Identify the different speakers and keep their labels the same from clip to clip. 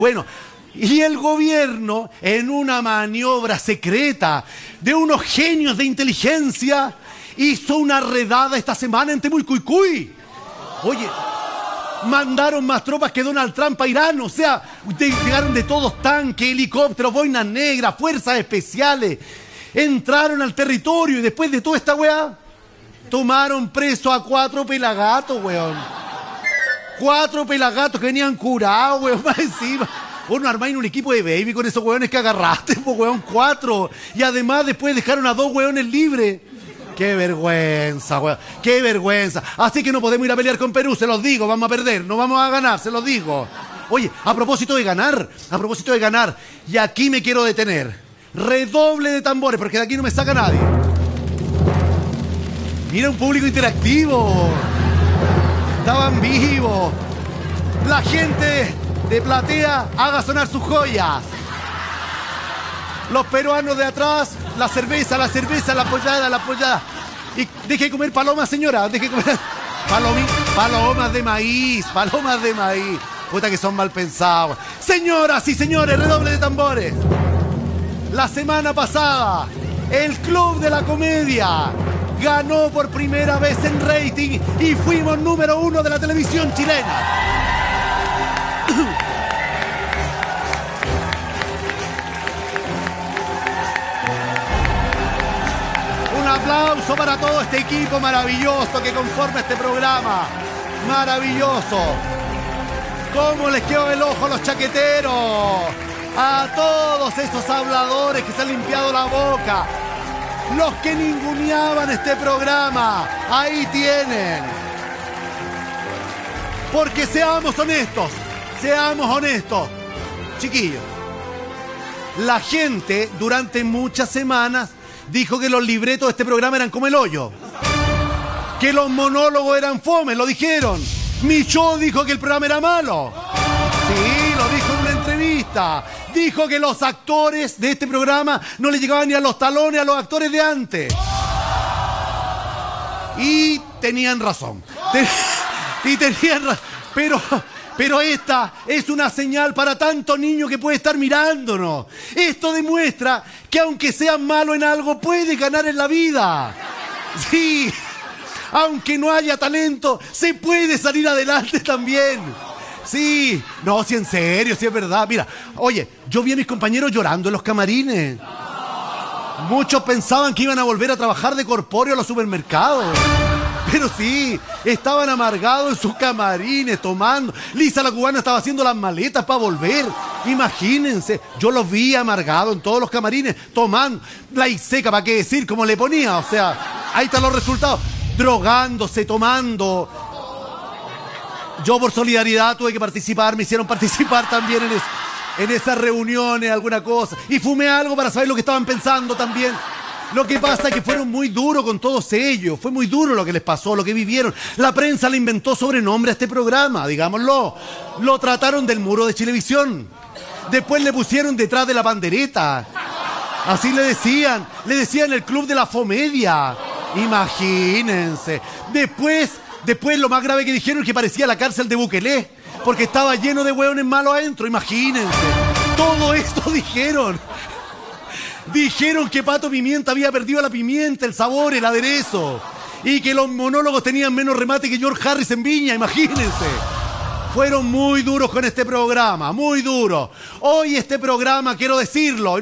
Speaker 1: Bueno, y el gobierno, en una maniobra secreta de unos genios de inteligencia, hizo una redada esta semana en Temuicuycuy. Oye, mandaron más tropas que Donald Trump a Irán. O sea, llegaron de todos tanques, helicópteros, boinas negras, fuerzas especiales. Entraron al territorio y después de toda esta weá, tomaron preso a 4 pelagatos, weón. 4 pelagatos que venían curados, weón, más encima. Vos no armáis un equipo de baby con esos weones que agarraste, pues, weón, 4. Y además después dejaron a 2 weones libres. ¡Qué vergüenza, weón! ¡Qué vergüenza! Así que no podemos ir a pelear con Perú, se los digo, vamos a perder, no vamos a ganar, se los digo. Oye, a propósito de ganar, y aquí me quiero detener. Redoble de tambores, porque de aquí no me saca nadie. Mira, un público interactivo. Estaban vivos. La gente de platea haga sonar sus joyas. Los peruanos de atrás, la cerveza, la apoyada. Y deje de comer palomas, señora, deje de comer palomas de maíz. Puta que son mal pensados. Señoras y señores, redoble de tambores. La semana pasada, el Club de la Comedia ganó por primera vez en rating y fuimos número 1 de la televisión chilena. Un aplauso para todo este equipo maravilloso que conforma este programa. Maravilloso. ¿Cómo les quedó el ojo a los chaqueteros? A todos esos habladores que se han limpiado la boca. Los que ninguneaban este programa. Ahí tienen. Porque seamos honestos. Chiquillos. La gente durante muchas semanas dijo que los libretos de este programa eran como el hoyo. Que los monólogos eran fome, lo dijeron. Michaud dijo que el programa era malo. Sí, lo dijo en una entrevista. Dijo que los actores de este programa no le llegaban ni a los talones a los actores de antes. Y tenían razón. Pero esta es una señal para tanto niño que puede estar mirándonos. Esto demuestra que aunque seas malo en algo, puedes ganar en la vida. Sí, aunque no haya talento, se puede salir adelante también. Sí, no, si en serio, si es verdad. Mira, oye, yo vi a mis compañeros llorando en los camarines. Muchos pensaban que iban a volver a trabajar de corpóreo a los supermercados. Pero sí, estaban amargados en sus camarines, tomando. Lisa la cubana estaba haciendo las maletas para volver. Imagínense, yo los vi amargados en todos los camarines, tomando. La Iseca, ¿para qué decir? Como le ponía, o sea, ahí están los resultados. Drogándose, tomando. Yo por solidaridad tuve que participar, me hicieron participar también en esas reuniones, alguna cosa. Y fumé algo para saber lo que estaban pensando también. Lo que pasa es que fueron muy duros con todos ellos. Fue muy duro lo que les pasó, lo que vivieron. La prensa le inventó sobrenombre a este programa, digámoslo. Lo trataron del muro de Chilevisión. Después le pusieron detrás de la pandereta. Así le decían el Club de la Fomedia. Imagínense. Después lo más grave que dijeron es que parecía la cárcel de Bukele, porque estaba lleno de hueones malos adentro, imagínense. Todo esto dijeron. Dijeron que Pato Pimienta había perdido la pimienta, el sabor, el aderezo. Y que los monólogos tenían menos remate que George Harris en Viña, imagínense. Fueron muy duros con este programa, muy duros. Hoy este programa, quiero decirlo,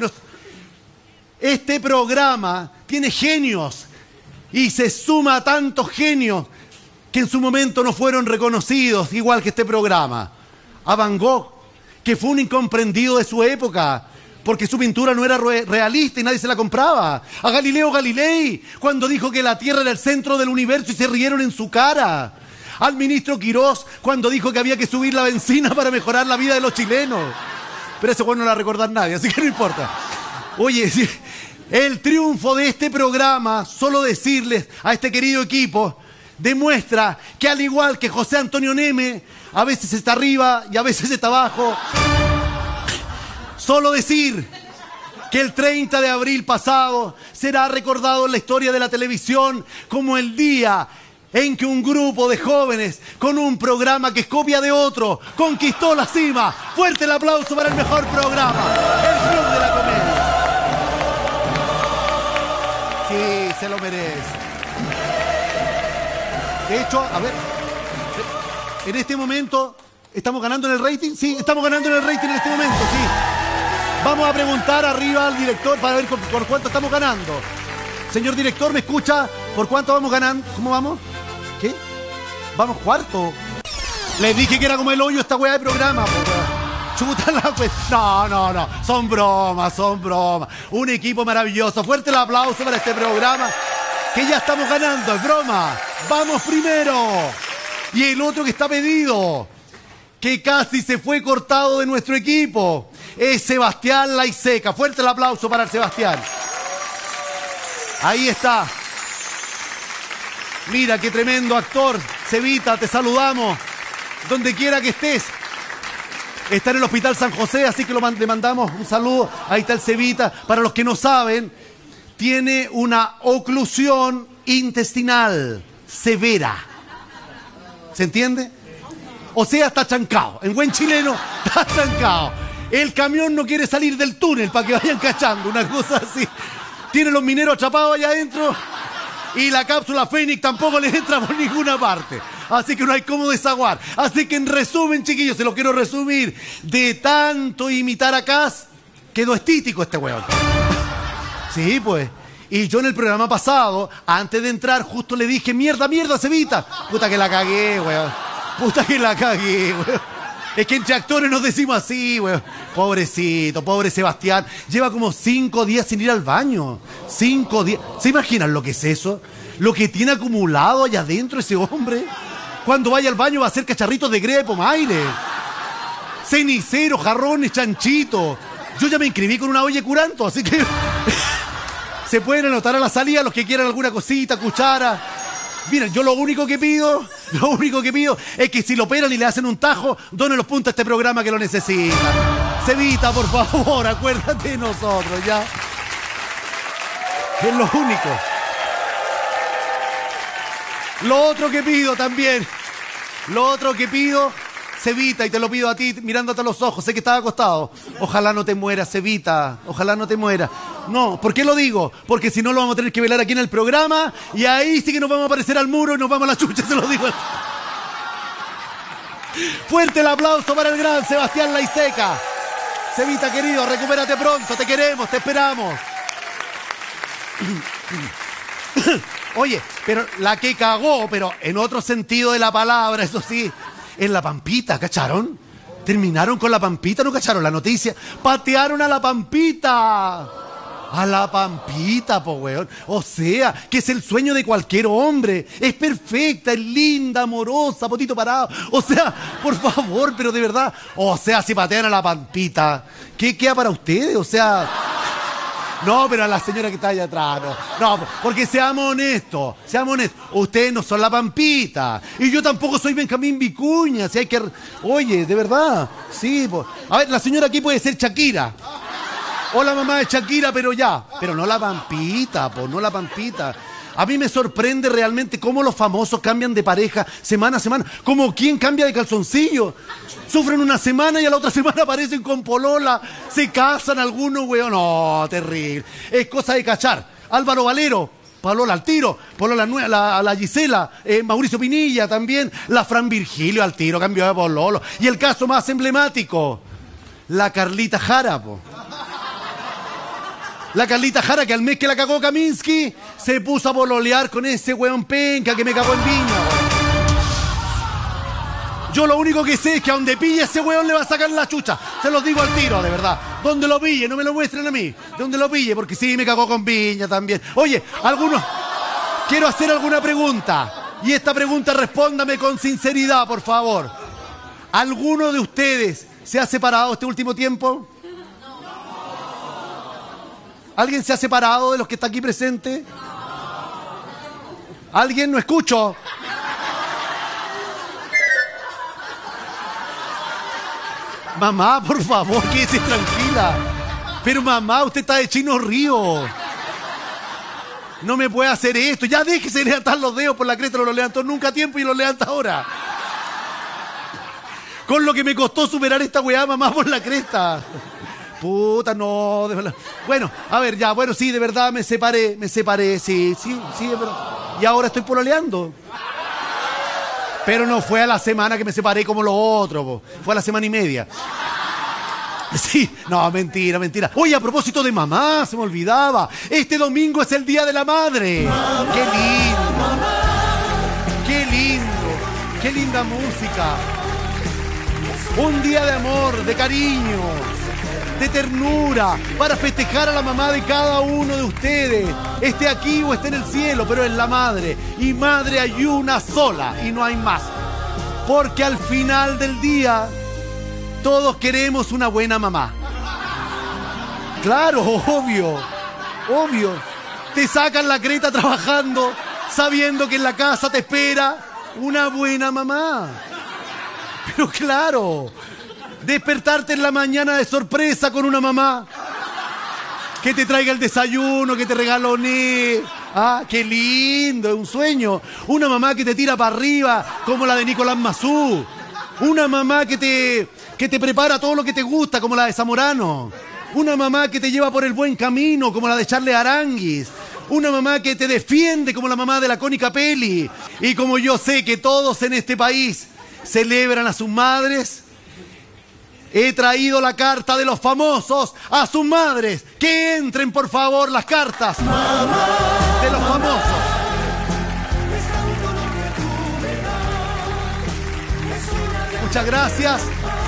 Speaker 1: este programa tiene genios. Y se suma a tantos genios que en su momento no fueron reconocidos, igual que este programa. A Van Gogh, que fue un incomprendido de su época, porque su pintura no era realista y nadie se la compraba. A Galileo Galilei, cuando dijo que la Tierra era el centro del universo y se rieron en su cara. Al ministro Quirós, cuando dijo que había que subir la benzina para mejorar la vida de los chilenos. Pero eso bueno no la va a recordar nadie, así que no importa. Oye, el triunfo de este programa, solo decirles a este querido equipo, demuestra que al igual que José Antonio Neme, a veces está arriba y a veces está abajo. Solo decir que el 30 de abril pasado será recordado en la historia de la televisión como el día en que un grupo de jóvenes con un programa que es copia de otro conquistó la cima. Fuerte el aplauso para el mejor programa, el Club de la Comedia. Sí, se lo merece. De hecho, a ver, en este momento, ¿estamos ganando en el rating? Sí, estamos ganando en el rating en este momento, sí. Vamos a preguntar arriba al director para ver por cuánto estamos ganando. Señor director, ¿me escucha? ¿Por cuánto vamos ganando? ¿Cómo vamos? ¿Qué? ¿Vamos cuarto? Les dije que era como el hoyo esta weá de programa, chuta la pues. No. Son bromas. Un equipo maravilloso. Fuerte el aplauso para este programa. Que ya estamos ganando, es broma. Vamos primero. Y el otro que está pedido, que casi se fue cortado de nuestro equipo, es Sebastián Laiseca. Fuerte el aplauso para el Sebastián. Ahí está. Mira qué tremendo actor. Cevita, te saludamos. Donde quiera que estés. Está en el Hospital San José, así que le mandamos un saludo. Ahí está el Cevita. Para los que no saben, tiene una oclusión intestinal severa. ¿Se entiende? O sea, está chancado. En buen chileno, está chancado. El camión no quiere salir del túnel para que vayan cachando, una cosa así. Tiene los mineros atrapados allá adentro y la cápsula Fénix tampoco les entra por ninguna parte. Así que no hay cómo desaguar. Así que en resumen, chiquillos, se lo quiero resumir. De tanto imitar a Cass, quedó estítico este weón. Sí, pues. Y yo en el programa pasado, antes de entrar, justo le dije, mierda, Cevita. Puta que la cagué, weón. Es que entre actores nos decimos así, weón. Pobrecito, pobre Sebastián. Lleva como 5 días sin ir al baño. 5 días. ¿Se imaginan lo que es eso? Lo que tiene acumulado allá adentro ese hombre. Cuando vaya al baño va a hacer cacharritos de greda de pomaire. Cenicero, jarrones, chanchito. Yo ya me inscribí con una olla curanto, así que... Se pueden anotar a la salida los que quieran alguna cosita, cuchara. Miren, yo lo único que pido es que si lo operan y le hacen un tajo, donen los puntos a este programa que lo necesita. Cevita, por favor, acuérdate de nosotros, ya. Es lo único. Lo otro que pido también, Cevita, y te lo pido a ti mirándote a los ojos, sé que estás acostado. Ojalá no te mueras, Cevita, ojalá no te mueras. No, ¿por qué lo digo? Porque si no lo vamos a tener que velar aquí en el programa y ahí sí que nos vamos a aparecer al muro y nos vamos a la chucha, se lo digo. Fuerte el aplauso para el gran Sebastián Laiseca. Cevita, querido, recupérate pronto, te queremos, te esperamos. Oye, pero la que cagó, pero en otro sentido de la palabra, eso sí, en la Pampita, ¿cacharon? Terminaron con la Pampita, ¿no cacharon la noticia? Patearon a la Pampita. A la Pampita, po, weón. O sea, que es el sueño de cualquier hombre. Es perfecta, es linda, amorosa, potito parado. O sea, por favor, pero de verdad. O sea, si patean a la Pampita, ¿qué queda para ustedes? O sea... No, pero a la señora que está allá atrás, no, porque seamos honestos. Ustedes no son la Pampita. Y yo tampoco soy Benjamín Vicuña. Si hay que... Oye, de verdad. Sí, pues. A ver, la señora aquí puede ser Shakira. O la mamá de Shakira, pero ya. Pero no la Pampita, no la Pampita. A mí me sorprende realmente cómo los famosos cambian de pareja semana a semana. Como quien cambia de calzoncillo. Sufren una semana y a la otra semana aparecen con polola. Se casan algunos, weón. No, terrible. Es cosa de cachar. Álvaro Valero, polola al tiro. Polola nueva, la Gisela. Mauricio Pinilla también. La Fran Virgilio al tiro, cambió de pololo. Y el caso más emblemático. La Carlita Jara, po. La Carlita Jara, que al mes que la cagó Kaminsky, se puso a pololear con ese weón penca que me cagó en Viña, weón. Yo lo único que sé es que a donde pille ese weón le va a sacar la chucha. Se los digo al tiro, de verdad. Donde lo pille, no me lo muestren a mí. Donde lo pille, porque sí, me cagó con Viña también. Oye, quiero hacer alguna pregunta. Y esta pregunta respóndame con sinceridad, por favor. ¿Alguno de ustedes se ha separado este último tiempo? ¿Alguien se ha separado de los que está aquí presente? ¿Alguien? No escucho. Mamá, por favor, quédese tranquila. Pero mamá, usted está de Chino Río. No me puede hacer esto. Ya déjese levantar los dedos por la cresta. No los levantó nunca a tiempo y los levanta ahora. Con lo que me costó superar esta weá, mamá, por la cresta. Puta, no. Bueno, a ver, ya. Bueno, sí, de verdad me separé. Sí, de verdad. Y ahora estoy pololeando. Pero no fue a la semana que me separé como los otros, po. Fue a la semana y media. Sí, no, mentira. Oye, a propósito de mamá, se me olvidaba. Este domingo es el Día de la Madre. Mamá, qué lindo. Mamá. Qué lindo. Qué linda música. Un día de amor, de cariño, de ternura, para festejar a la mamá de cada uno de ustedes. Esté aquí o esté en el cielo, pero es la madre. Y madre hay una sola y no hay más. Porque al final del día todos queremos una buena mamá. Claro, obvio. Te sacan la creta trabajando, sabiendo que en la casa te espera una buena mamá. Pero claro, despertarte en la mañana de sorpresa con una mamá que te traiga el desayuno, que te regalone. Ah, qué lindo, es un sueño. Una mamá que te tira para arriba, como la de Nicolás Mazú. Una mamá que te prepara todo lo que te gusta, como la de Zamorano. Una mamá que te lleva por el buen camino, como la de Charles Aranguis. Una mamá que te defiende, como la mamá de la Connie Capelli. Y como yo sé que todos en este país celebran a sus madres, he traído la carta de los famosos a sus madres. Que entren, por favor, las cartas de los famosos. Muchas gracias.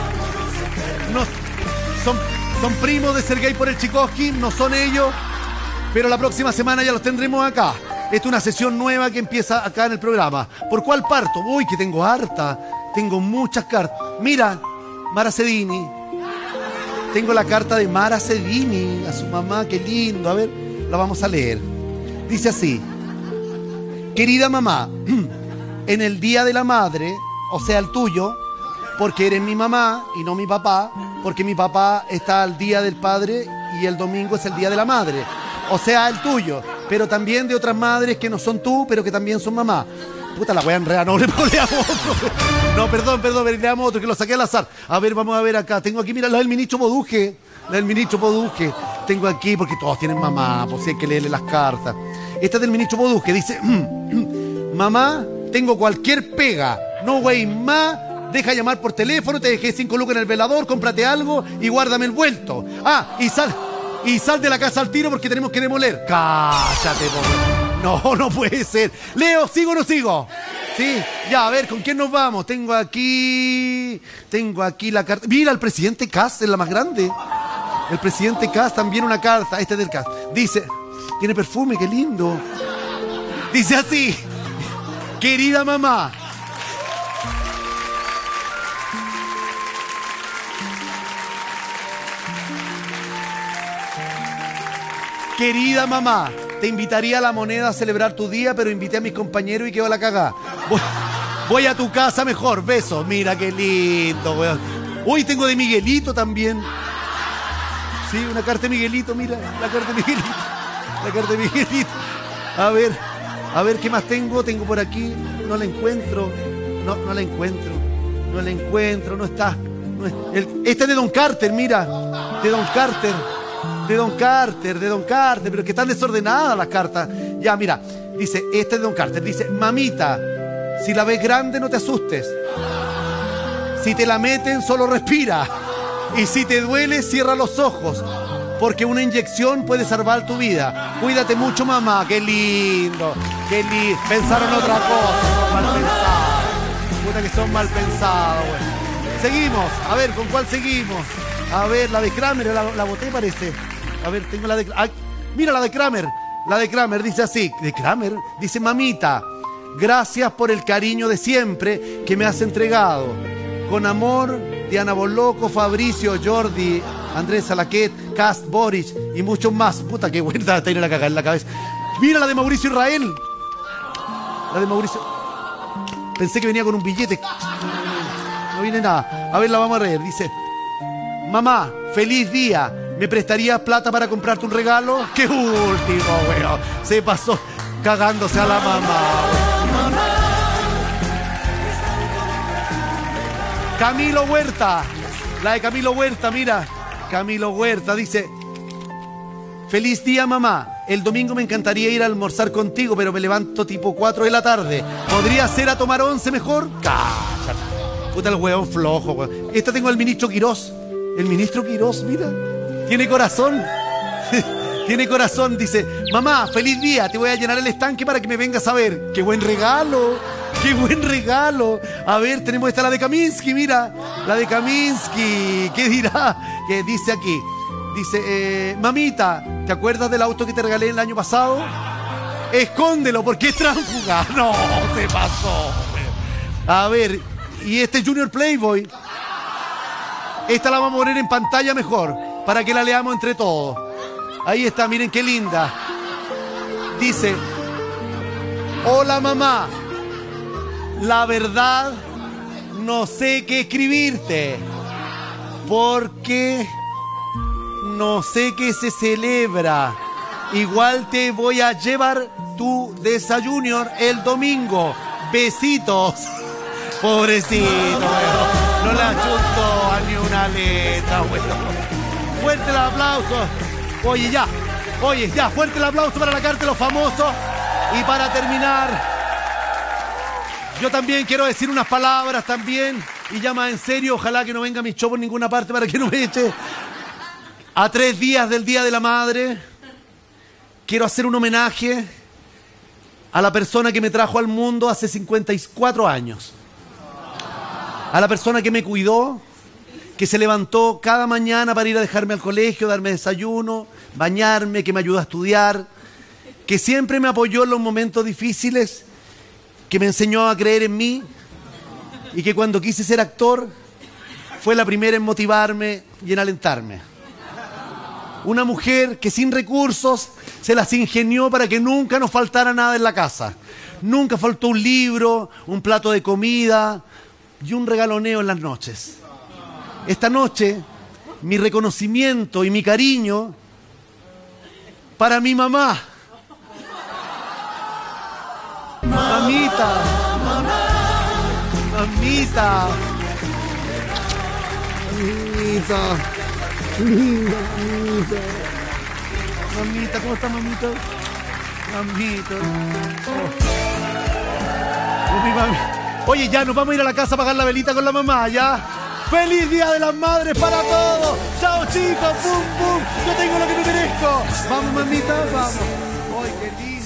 Speaker 1: Son primos de Sergei por el Tchaikovsky, no son ellos, pero la próxima semana ya los tendremos acá. Esta es una sesión nueva que empieza acá en el programa. ¿Por cuál parto? Uy, que tengo harta. Tengo muchas cartas. Mira, Mara Sedini. Tengo la carta de Mara Sedini a su mamá, qué lindo. A ver, la vamos a leer. Dice así: querida mamá, en el Día de la Madre, o sea, el tuyo, porque eres mi mamá y no mi papá, porque mi papá está al Día del Padre y el domingo es el Día de la Madre. O sea, el tuyo, pero también de otras madres que no son tú, pero que también son mamá. Puta, la wea enredada, no, leamos otro. No, perdón, leamos otro, que lo saqué al azar. A ver, vamos a ver acá. Tengo aquí, mira, la del ministro Boduje. Tengo aquí, porque todos tienen mamá, pues hay que leerle las cartas. Esta es del ministro Boduje, dice: mamá, tengo cualquier pega, no wey más. Deja llamar por teléfono, te dejé 5 lucas en el velador, cómprate algo y guárdame el vuelto. Ah, y sal de la casa al tiro porque tenemos que demoler. Cállate, pobre. No puede ser. Leo, ¿sigo o no sigo? Sí, ya, a ver, ¿con quién nos vamos? Tengo aquí la carta. Mira, el presidente Kast es la más grande. El presidente Kast también una carta. Este es del Kast. Dice, tiene perfume, qué lindo. Dice así: querida mamá, querida mamá, te invitaría a La Moneda a celebrar tu día, pero invité a mis compañeros y quedó la cagada. Voy a tu casa mejor, besos. Mira qué lindo, weón. Uy, tengo de Miguelito también. Sí, una carta de Miguelito, mira, la carta de Miguelito. A ver, ¿qué más tengo? Tengo por aquí, no la encuentro. No la encuentro, no está. Este es de Don Carter, mira, de Don Carter, pero es que están desordenadas las cartas. Ya, mira, dice, este es de Don Carter, dice: mamita, si la ves grande no te asustes. Si te la meten, solo respira. Y si te duele, cierra los ojos, porque una inyección puede salvar tu vida. Cuídate mucho, mamá. Qué lindo, qué lindo. Pensaron otra cosa, son mal pensados. Puta que son mal pensados, güey. Seguimos, a ver, ¿con cuál seguimos? A ver, la de Kramer, la boté, parece. A ver, tengo la de... Ay, mira la de Kramer. La de Kramer dice así. De Kramer dice: mamita, gracias por el cariño de siempre que me has entregado. Con amor, Diana Boloco, Fabricio, Jordi, Andrés Salaquet, Kast, Boris y muchos más. Puta, qué buena, tiene la cagada en la cabeza. Mira la de Mauricio Israel. La de Mauricio. Pensé que venía con un billete. No viene nada. A ver, la vamos a leer. Dice: mamá, feliz día. ¿Me prestarías plata para comprarte un regalo? ¡Qué último, weón! Se pasó cagándose a la mamá, weón. Camilo Huerta. La de Camilo Huerta, mira. Camilo Huerta dice: feliz día, mamá. El domingo me encantaría ir a almorzar contigo, pero me levanto tipo 4 de la tarde. ¿Podría ser a tomar 11 mejor? ¡Cállate! Puta, el hueón flojo, weón. Esta tengo al ministro Quirós. El ministro Quirós, mira. Tiene corazón. Tiene corazón. Dice: mamá, feliz día. Te voy a llenar el estanque para que me vengas a ver. ¡Qué buen regalo! ¡Qué buen regalo! A ver, tenemos esta, la de Kaminsky, mira. La de Kaminsky. ¿Qué dirá? Que dice aquí. Dice: mamita, ¿te acuerdas del auto que te regalé el año pasado? Escóndelo porque es tránsfuga. No, se pasó. A ver, y este Junior Playboy. Esta la vamos a poner en pantalla mejor, para que la leamos entre todos. Ahí está, miren qué linda. Dice: hola, mamá. La verdad, no sé qué escribirte, porque no sé qué se celebra. Igual te voy a llevar tu desayuno el domingo. Besitos. Pobrecito, weón. No le achuntó a ni una letra, weón. Fuerte el aplauso. Oye, ya, fuerte el aplauso para la carta de los famosos. Y para terminar, yo también quiero decir unas palabras también. Y ya más en serio, ojalá que no venga mi show por ninguna parte para que no me eche. A 3 días del Día de la Madre, quiero hacer un homenaje a la persona que me trajo al mundo hace 54 años. A la persona que me cuidó, que se levantó cada mañana para ir a dejarme al colegio, darme desayuno, bañarme, que me ayudó a estudiar, que siempre me apoyó en los momentos difíciles, que me enseñó a creer en mí y que cuando quise ser actor fue la primera en motivarme y en alentarme. Una mujer que sin recursos se las ingenió para que nunca nos faltara nada en la casa. Nunca faltó un libro, un plato de comida y un regaloneo en las noches. Esta noche, mi reconocimiento y mi cariño para mi mamá. Mamita. Mamita. Mamita. Linda, mamita. Mamita, ¿cómo está, mamita? Mamita. Oh, mi mami. Oye, ya, nos vamos a ir a la casa a apagar la velita con la mamá, ¿ya? ¡Feliz Día de las Madres para todos! ¡Chao, chicos! ¡Pum, pum! ¡Yo tengo lo que me merezco! ¡Vamos, mamita! ¡Vamos! ¡Ay, qué lindo!